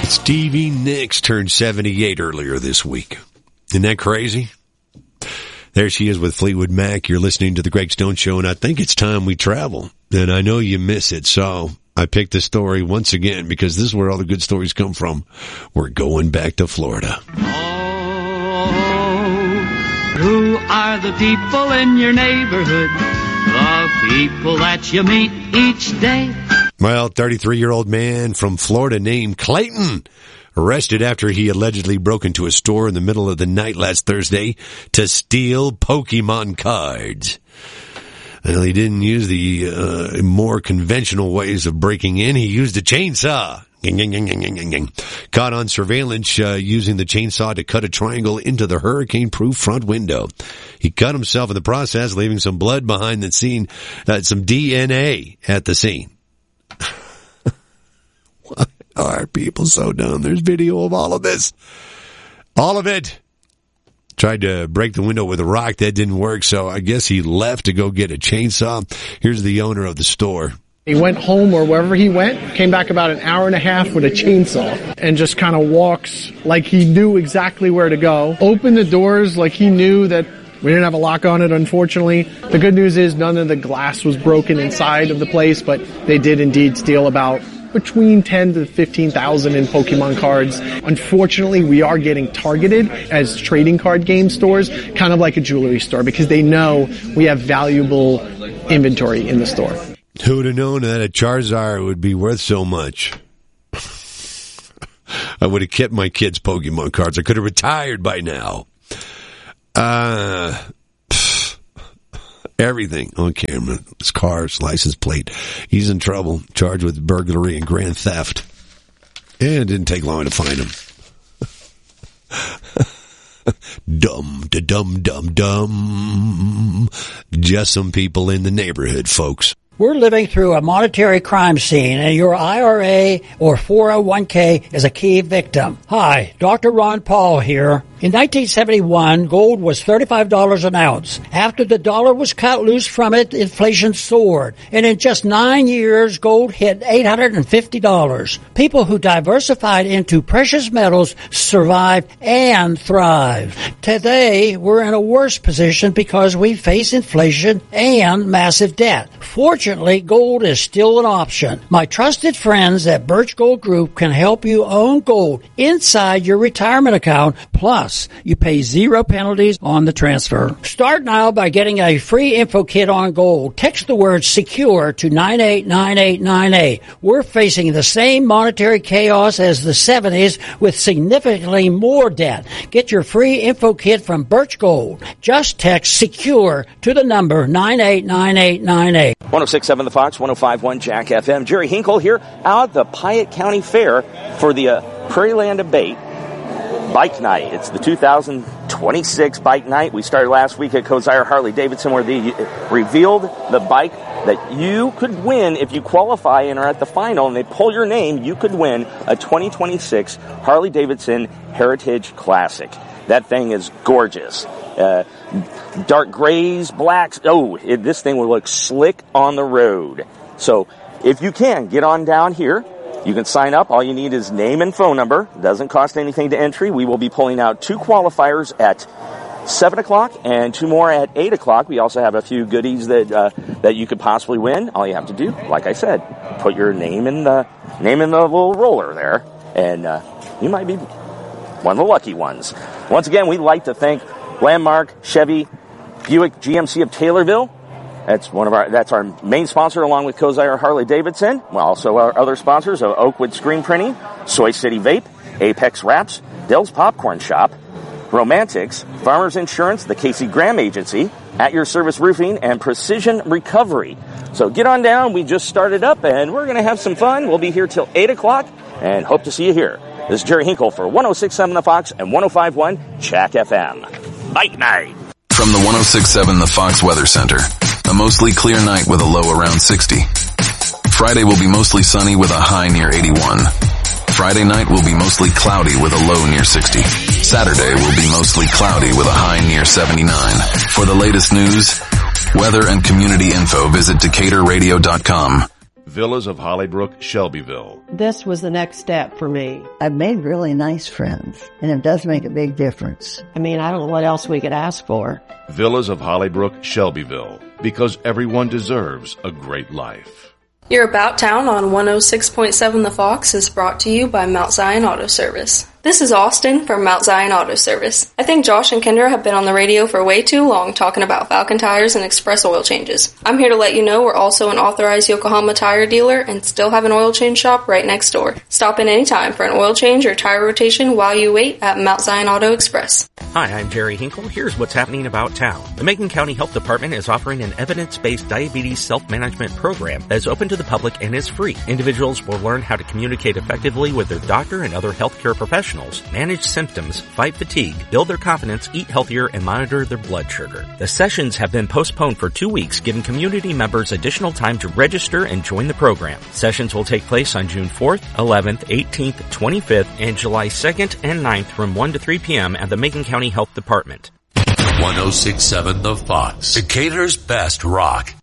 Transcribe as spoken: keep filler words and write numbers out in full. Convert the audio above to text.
Stevie Nicks turned seventy-eight earlier this week. Isn't that crazy? There she is with Fleetwood Mac. You're listening to The Greg Stone Show, and I think it's time we travel. And I know you miss it, so I picked the story once again because this is where all the good stories come from. We're going back to Florida. Oh, who are the people in your neighborhood? The people that you meet each day. Well, thirty-three-year-old man from Florida named Clayton arrested after he allegedly broke into a store in the middle of the night last Thursday to steal Pokemon cards. Well, he didn't use the uh, more conventional ways of breaking in. He used a chainsaw. Caught on surveillance uh, using the chainsaw to cut a triangle into the hurricane-proof front window. He cut himself in the process, leaving some blood behind the scene, uh, some D N A at the scene. Why are people so dumb? There's video of all of this. All of it. Tried to break the window with a rock. That didn't work, so I guess he left to go get a chainsaw. Here's the owner of the store. He went home or wherever he went, came back about an hour and a half with a chainsaw and just kind of walks like he knew exactly where to go. Opened the doors like he knew that we didn't have a lock on it, unfortunately. The good news is none of the glass was broken inside of the place, but they did indeed steal about between ten to fifteen thousand in Pokemon cards. Unfortunately, we are getting targeted as trading card game stores, kind of like a jewelry store, because they know we have valuable inventory in the store. Who would have known that a Charizard would be worth so much? I would have kept my kids' Pokemon cards. I could have retired by now. Uh, everything on camera. His car's license plate. He's in trouble. Charged with burglary and grand theft. And it didn't take long to find him. Dumb, da dum dum dum. Just some people in the neighborhood, folks. We're living through a monetary crime scene, and your I R A or four oh one k is a key victim. Hi, Doctor Ron Paul here. In nineteen seventy-one, gold was thirty-five dollars an ounce. After the dollar was cut loose from it, inflation soared. And in just nine years, gold hit eight hundred fifty dollars. People who diversified into precious metals survived and thrived. Today, we're in a worse position because we face inflation and massive debt. Fortunately, gold is still an option. My trusted friends at Birch Gold Group can help you own gold inside your retirement account. Plus, you pay zero penalties on the transfer. Start now by getting a free info kit on gold. Text the word SECURE to nine eight nine eight nine eight. We're facing the same monetary chaos as the seventies with significantly more debt. Get your free info kit from Birch Gold. Just text SECURE to the number nine eight nine eight nine eight. one oh six point seven The Fox, one oh five point one Jack F M. Jerry Hinkle here out at the Piatt County Fair for the uh, Prairie Land Debate Bike Night. It's the two thousand twenty-six Bike Night. We started last week at Kosier Harley-Davidson, where they revealed the bike that you could win if you qualify and are at the final, and they pull your name. You could win a twenty twenty-six Harley-Davidson Heritage Classic. That thing is gorgeous. Uh, dark grays, blacks. Oh, it, this thing will look slick on the road. So if you can, get on down here. You can sign up. All you need is name and phone number. Doesn't cost anything to entry. We will be pulling out two qualifiers at seven o'clock and two more at eight o'clock. We also have a few goodies that uh, that you could possibly win. All you have to do, like I said, put your name in the name in the little roller there, and uh, you might be one of the lucky ones. Once again, we'd like to thank Landmark Chevy Buick G M C of Taylorville. That's one of our, that's our main sponsor, along with Kosier Harley-Davidson. Well, also our other sponsors are Oakwood Screen Printing, Soy City Vape, Apex Wraps, Dell's Popcorn Shop, Romantics, Farmers Insurance, the Casey Graham Agency, At Your Service Roofing, and Precision Recovery. So get on down. We just started up, and we're going to have some fun. We'll be here till eight o'clock, and hope to see you here. This is Jerry Hinkle for one oh six point seven The Fox and one oh five point one Jack F M. Bike Night. From the one oh six point seven The Fox Weather Center. A mostly clear night with a low around sixty. Friday will be mostly sunny with a high near eighty-one. Friday night will be mostly cloudy with a low near sixty. Saturday will be mostly cloudy with a high near seventy-nine. For the latest news, weather, and community info, visit Decatur Radio dot com. Villas of Hollybrook, Shelbyville. This was the next step for me. I've made really nice friends, and it does make a big difference. I mean, I don't know what else we could ask for. Villas of Hollybrook, Shelbyville. Because everyone deserves a great life. Your About Town on one oh six point seven The Fox is brought to you by Mount Zion Auto Service. This is Austin from Mount Zion Auto Service. I think Josh and Kendra have been on the radio for way too long talking about Falcon tires and express oil changes. I'm here to let you know we're also an authorized Yokohama tire dealer and still have an oil change shop right next door. Stop in anytime for an oil change or tire rotation while you wait at Mount Zion Auto Express. Hi, I'm Jerry Hinkle. Here's what's happening about town. The Macon County Health Department is offering an evidence-based diabetes self-management program that is open to the public and is free. Individuals will learn how to communicate effectively with their doctor and other healthcare professionals, manage symptoms, fight fatigue, build their confidence, eat healthier, and monitor their blood sugar. The sessions have been postponed for two weeks, giving community members additional time to register and join the program. Sessions will take place on June fourth, eleventh, eighteenth, twenty-fifth, and July second and ninth from one to three p.m. at the Macon County Health Department. one oh six point seven The Fox, Decatur's best rock.